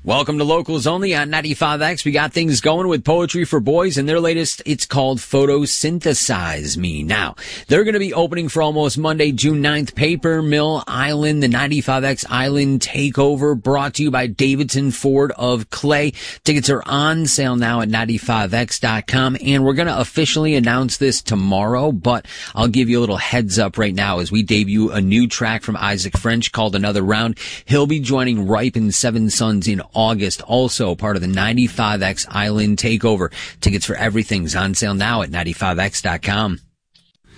Welcome to Locals Only on 95X. We got things going with Poetry for Boys, and their latest, it's called Photosynthesize Me. Now, they're going to be opening for almost Monday, June 9th, Paper Mill Island, the 95X Island Takeover, brought to you by Davidson Ford of Clay. Tickets are on sale now at 95x.com, and we're going to officially announce this tomorrow, but I'll give you a little heads up right now as we debut a new track from Isaac French called Another Round. He'll be joining Ripe and Seven Sons in August, also part of the 95X Island Takeover. Tickets for everything's on sale now at 95x.com.